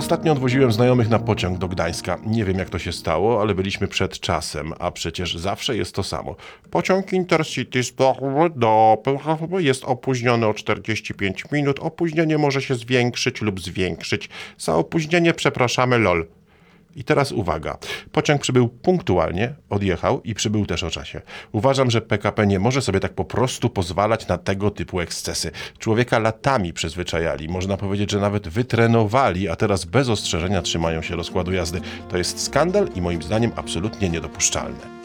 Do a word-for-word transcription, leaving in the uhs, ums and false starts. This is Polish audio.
Ostatnio odwoziłem znajomych na pociąg do Gdańska. Nie wiem, jak to się stało, ale byliśmy przed czasem, a przecież zawsze jest to samo. Pociąg Intercity z Płochowy do Płochowy jest opóźniony o czterdzieści pięć minut. Opóźnienie może się zwiększyć lub zwiększyć. Za opóźnienie przepraszamy, lol. I teraz uwaga. Pociąg przybył punktualnie, odjechał i przybył też o czasie. Uważam, że P K P nie może sobie tak po prostu pozwalać na tego typu ekscesy. Człowieka latami przyzwyczajali, można powiedzieć, że nawet wytrenowali, a teraz bez ostrzeżenia trzymają się rozkładu jazdy. To jest skandal i moim zdaniem absolutnie niedopuszczalne.